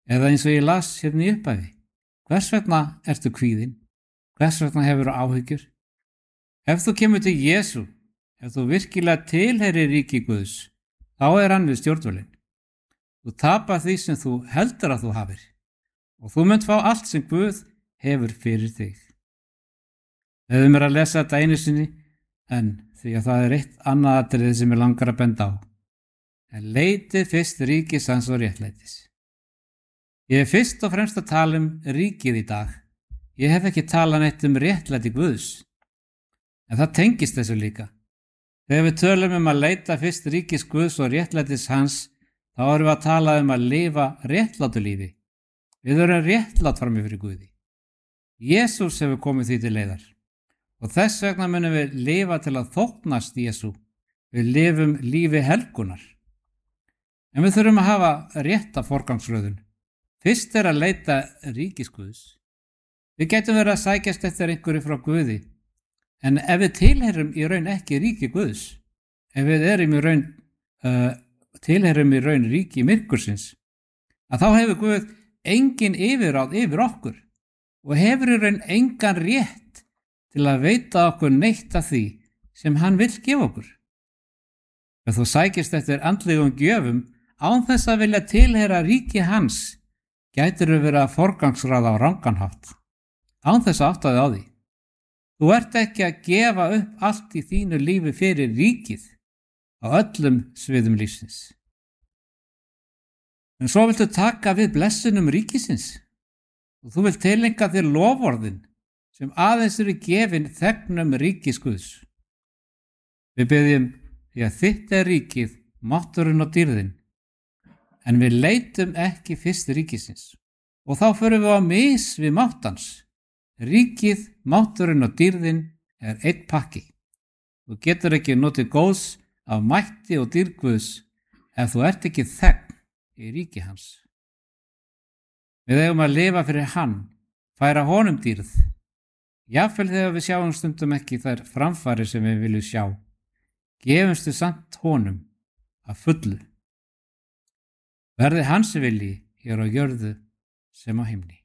Eða eins og ég las hérna í upphafi. Hvers vegna ertu kvíðinn? Hvers vegna hefur áhyggjur? Ef þú kemur til Jesú, ef þú virkilega tilheyrir ríki Guðs, þá hann við stjórnvölinn. Þú tapar því sem þú heldur að þú hafir og þú munt fá allt sem Guð hefur fyrir þig. Ef mér að lesa þetta einu sinni, en því að það eitt annað atriði sem ég langar að benda á. En leitið fyrst ríkis hans og réttlætis. Ég fyrst og fremst að tala ríkið í dag. Ég hef ekki talað neitt réttlæti Guðs. En það tengist þessu líka. Þegar við tölum að leita fyrst ríkis Guðs og réttlætis hans, þá erum við að tala að lifa réttlátu lífi. Við erum réttlátt fram fyrir Guði. Jesús hefur komið því til leiðar. Og þess vegna munum við lifa til að þóknast Jesú. Við lifum lífi helgunar. En við þurfum að hafa rétta forgangsröðun. Fyrst að leita ríkis Guðs. Við getum verið að sækjast eftir einhverju frá Guði. En ef við tilheyrum í raun ekki ríki Guðs, ef við tilheyrum í raun ríki myrkursins, að þá hefur Guð engin yfirráð yfir okkur og hefur í raun engan rétt til að veita okkur neitt af því sem hann vill gefa okkur. Ef þú sækist eftir andlegum gjöfum án þess að vilja tilheyra ríki hans, gætir við verið að forgangsraða á rangan hátt, án þess að áttaði á því. Þú ert ekki að gefa upp allt í þínu lífi fyrir ríkið á öllum sviðum lífsins. En svo viltu taka við blessunum ríkisins og þú vilt tileinka þér loforðin sem aðeins eru gefin þegnum ríkis Guðs. Við biðjum því að þitt ríkið, mátturinn og dýrðin, en við leitum ekki fyrst ríkisins og þá förum við á mis við máttans. Ríkið, mátturinn og dýrðin einn pakki. Þú getur ekki notið góðs af mætti og dýrð Guðs ef þú ert ekki þegn í ríki hans. Við eigum að lifa fyrir hann, færa honum dýrð. Jafnvel þegar við sjáum stundum ekki þær framfarir sem við viljum sjá, gefumstu samt honum að fullu. Verði hans vilji hér á jörðu sem á himni.